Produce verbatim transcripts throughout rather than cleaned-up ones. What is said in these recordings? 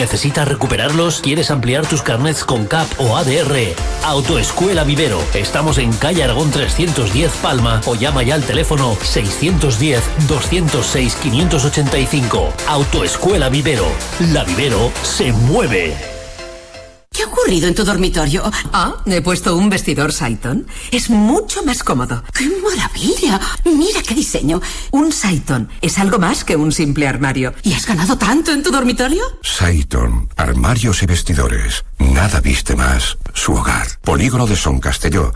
¿Necesitas recuperarlos? ¿Quieres ampliar tus carnets con C A P o A D R? Autoescuela Vivero. Estamos en calle Aragón trescientos diez Palma o llama ya al teléfono seiscientos diez, doscientos seis, quinientos ochenta y cinco. Autoescuela Vivero. La Vivero se mueve. ¿Qué ha ocurrido en tu dormitorio? Ah, he puesto un vestidor Saiton. Es mucho más cómodo. ¡Qué maravilla! Mira qué diseño. Un Saiton es algo más que un simple armario. ¿Y has ganado tanto en tu dormitorio? Saiton, armarios y vestidores. Nada viste más su hogar. Polígono de Son Castelló.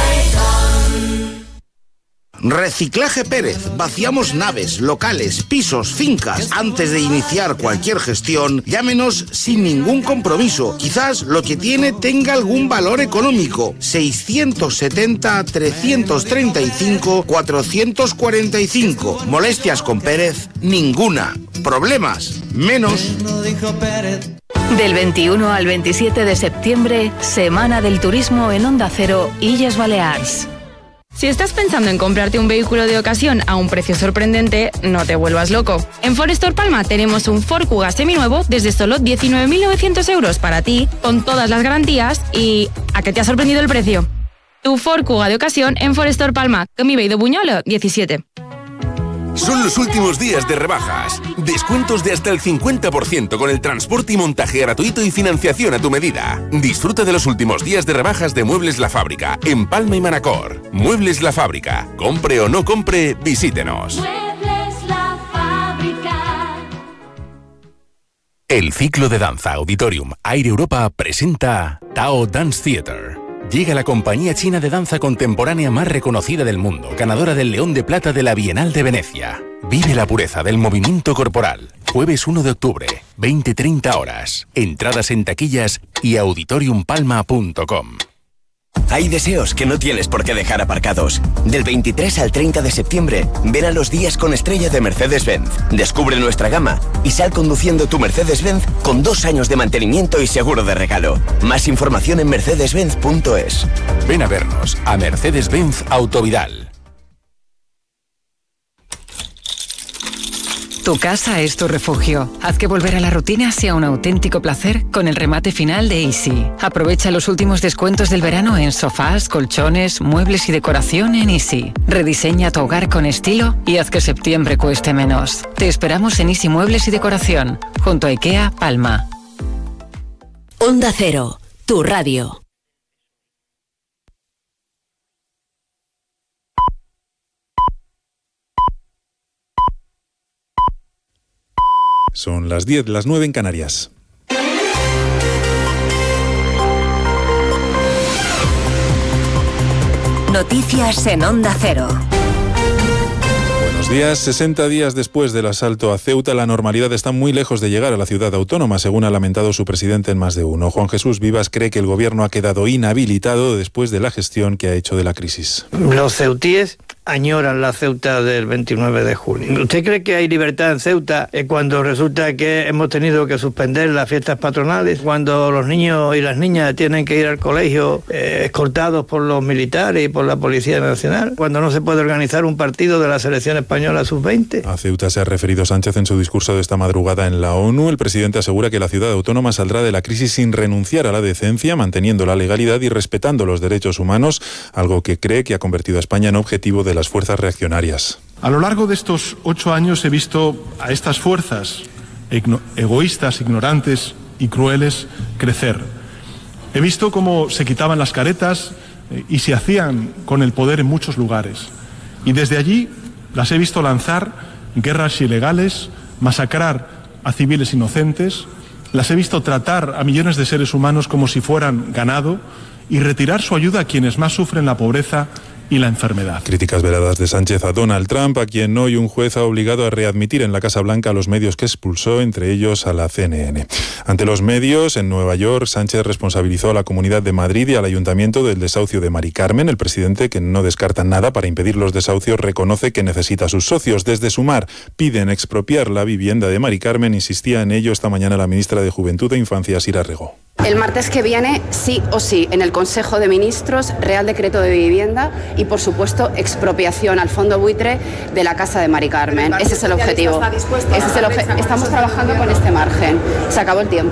Reciclaje Pérez. Vaciamos naves, locales, pisos, fincas. Antes de iniciar cualquier gestión, llámenos sin ningún compromiso. Quizás lo que tiene tenga algún valor económico. seiscientos setenta, trescientos treinta y cinco, cuatrocientos cuarenta y cinco. Molestias con Pérez, ninguna. Problemas, menos. Del veintiuno al veintisiete de septiembre, Semana del Turismo en Onda Cero, Illes Balears. Si estás pensando en comprarte un vehículo de ocasión a un precio sorprendente, no te vuelvas loco. En Forestor Palma tenemos un Ford Kuga seminuevo desde solo diecinueve mil novecientos euros para ti, con todas las garantías y... ¿a qué te ha sorprendido el precio? Tu Ford Kuga de ocasión en Forestor Palma, Camí de Buñolo, diecisiete. Son los últimos días de rebajas. Descuentos de hasta el cincuenta por ciento con el transporte y montaje gratuito y financiación a tu medida. Disfruta de los últimos días de rebajas de Muebles La Fábrica en Palma y Manacor. Muebles La Fábrica. Compre o no compre, visítenos. Muebles La Fábrica. El ciclo de danza Auditorium Air Europa presenta Tao Dance Theater. Llega la compañía china de danza contemporánea más reconocida del mundo, ganadora del León de Plata de la Bienal de Venecia. Vive la pureza del movimiento corporal. Jueves uno de octubre, veinte treinta horas. Entradas en taquillas y auditorium palma punto com. Hay deseos que no tienes por qué dejar aparcados. Del veintitrés al treinta de septiembre, ven a los días con estrella de Mercedes-Benz. Descubre nuestra gama y sal conduciendo tu Mercedes-Benz con dos años de mantenimiento y seguro de regalo. Más información en mercedes benz punto es. Ven a vernos a Mercedes-Benz Autovidal. Tu casa es tu refugio. Haz que volver a la rutina sea un auténtico placer con el remate final de Easy. Aprovecha los últimos descuentos del verano en sofás, colchones, muebles y decoración en Easy. Rediseña tu hogar con estilo y haz que septiembre cueste menos. Te esperamos en Easy Muebles y Decoración, junto a IKEA Palma. Onda Cero, tu radio. Son las diez, las nueve en Canarias. Noticias en Onda Cero. Buenos días. sesenta días después del asalto a Ceuta, la normalidad está muy lejos de llegar a la ciudad autónoma, según ha lamentado su presidente en Más de Uno. Juan Jesús Vivas cree que el gobierno ha quedado inhabilitado después de la gestión que ha hecho de la crisis. Los ceutíes añoran la Ceuta del veintinueve de junio. ¿Usted cree que hay libertad en Ceuta cuando resulta que hemos tenido que suspender las fiestas patronales, cuando los niños y las niñas tienen que ir al colegio eh, escoltados por los militares y por la Policía Nacional, cuando no se puede organizar un partido de la selección española sub veinte? A Ceuta se ha referido Sánchez en su discurso de esta madrugada en la ONU. El presidente asegura que la ciudad autónoma saldrá de la crisis sin renunciar a la decencia, manteniendo la legalidad y respetando los derechos humanos, algo que cree que ha convertido a España en objetivo de las fuerzas reaccionarias. A lo largo de estos ocho años he visto a estas fuerzas egoístas, ignorantes y crueles crecer. He visto cómo se quitaban las caretas y se hacían con el poder en muchos lugares. Y desde allí las he visto lanzar guerras ilegales, masacrar a civiles inocentes, las he visto tratar a millones de seres humanos como si fueran ganado y retirar su ayuda a quienes más sufren la pobreza y la enfermedad. Críticas veladas de Sánchez a Donald Trump, a quien hoy un juez ha obligado a readmitir en la Casa Blanca a los medios que expulsó, entre ellos a la C N N. Ante los medios, en Nueva York, Sánchez responsabilizó a la Comunidad de Madrid y al Ayuntamiento del desahucio de Mari Carmen. El presidente, que no descarta nada para impedir los desahucios, reconoce que necesita a sus socios. Desde Sumar piden expropiar la vivienda de Mari Carmen. Insistía en ello esta mañana la ministra de Juventud e Infancia, Sira Rego. El martes que viene, sí o sí, en el Consejo de Ministros, Real Decreto de Vivienda y, por supuesto, expropiación al fondo buitre de la casa de Mari Carmen. Ese es el objetivo. Ese es el obje- Estamos trabajando con este margen. Se acabó el tiempo.